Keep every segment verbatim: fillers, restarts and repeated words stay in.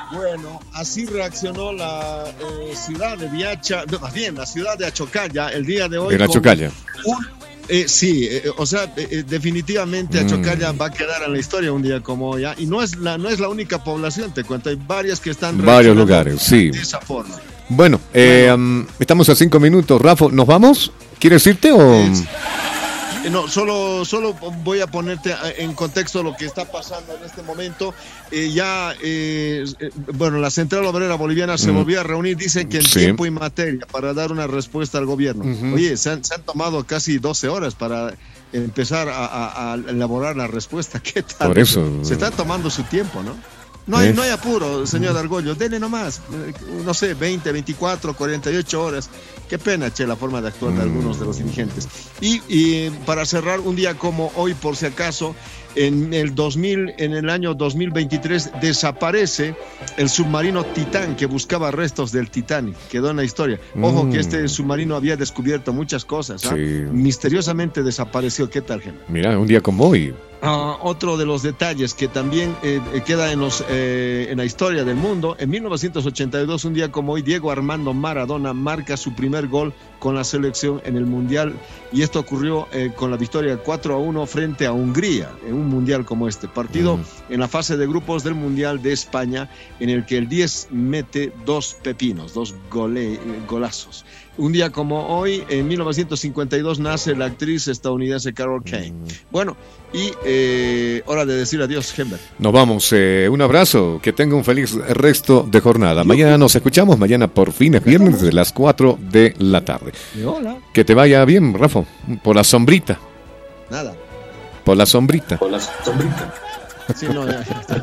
Bueno, así reaccionó la eh, ciudad de Viacha, no, más bien la ciudad de Achocalla el día de hoy. En Achocalla. Un, eh, sí, eh, o sea, eh, definitivamente Achocalla mm. va a quedar en la historia un día como hoy. ¿eh? Y no es la no es la única población, te cuento, hay varias que están varios lugares, sí. De esa forma. Bueno, eh, bueno. Um, estamos a cinco minutos. Rafa, ¿nos vamos? ¿Quieres irte o...? Es, No, solo, solo voy a ponerte en contexto lo que está pasando en este momento. Eh, ya, eh, bueno, la Central Obrera Boliviana se mm. volvió a reunir, dicen que en sí. tiempo y materia para dar una respuesta al gobierno. Uh-huh. Oye, se han, se han tomado casi doce horas para empezar a, a, a elaborar la respuesta. ¿Qué tal? Por eso. Se está tomando su tiempo, ¿no? No hay, no hay apuro, señor Argollo, denle nomás, no sé, veinte, veinticuatro, cuarenta y ocho horas. Qué pena, che, la forma de actuar de algunos de los dirigentes. Y, y para cerrar, un día como hoy, por si acaso, en el dos mil, en el año dos mil veintitrés, desaparece el submarino Titán que buscaba restos del Titanic. Quedó en la historia. Ojo mm. que este submarino había descubierto muchas cosas. ¿Ah? Sí. Misteriosamente desapareció. ¿Qué tal, gente? Mira, un día como hoy. Uh, otro de los detalles que también eh, queda en, los, eh, en la historia del mundo, en mil novecientos ochenta y dos, un día como hoy, Diego Armando Maradona marca su primer gol con la selección en el Mundial, y esto ocurrió eh, con la victoria cuatro a uno frente a Hungría en un Mundial como este, partido uh-huh. en la fase de grupos del Mundial de España, en el que el diez mete dos pepinos, dos gole, golazos. Un día como hoy, en mil novecientos cincuenta y dos, nace la actriz estadounidense Carol Kane. Uh-huh. Bueno, y eh, hora de decir adiós, Hember. Nos vamos, eh, un abrazo, que tenga un feliz resto de jornada. Mañana nos escuchamos, mañana por fin es viernes de las cuatro de la tarde. Hola. Que te vaya bien, Rafa, por la sombrita. Nada. Por la sombrita. Por la sombrita. Sí, no, ya, ya está.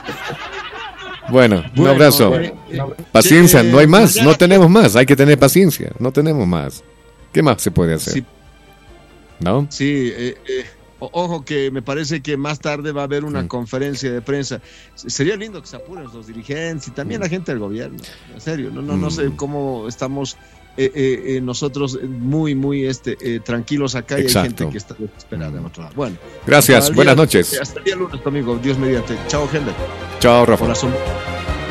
Bueno, un bueno, abrazo. Bueno, paciencia, eh, no hay más, mañana... no tenemos más, hay que tener paciencia, no tenemos más. ¿Qué más se puede hacer? Sí. ¿No? Sí, eh, eh, ojo que me parece que más tarde va a haber una mm. conferencia de prensa. Sería lindo que se apuren los dirigentes y también mm. la gente del gobierno. En serio, no, no, mm. no sé cómo estamos eh, eh, eh, nosotros muy, muy este, eh, tranquilos acá. Y Exacto. hay gente que está desesperada en otro lado. Bueno, gracias, buenas día, noches. Hasta el día lunes, amigo. Dios mediante. Chao, gente. Chao, Rafa.